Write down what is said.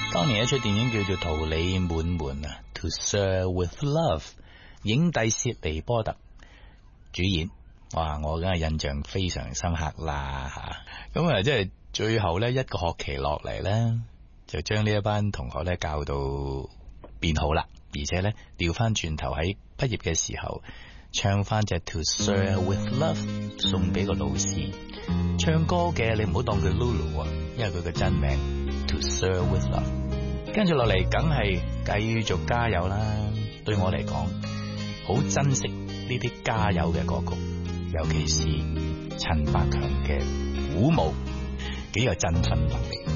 當年一出電影叫做《桃李滿門》啊，《To Sir with Love》，影帝薛尼波特主演，哇！我梗係印象非常深刻啦吓。咁啊，即係最後咧一個學期落嚟咧，就將呢一班同學咧教到變好啦，而且咧調翻轉頭喺畢業嘅時候唱翻隻《To Sir with Love》送俾個老師。唱歌嘅你唔好當佢 Lulu 啊，因為佢嘅真名 To Sir with Love。跟住落嚟梗係繼續加油啦！對我嚟講，好珍惜呢啲加油嘅歌曲，尤其是陳百強嘅鼓舞，幾有振奮能力。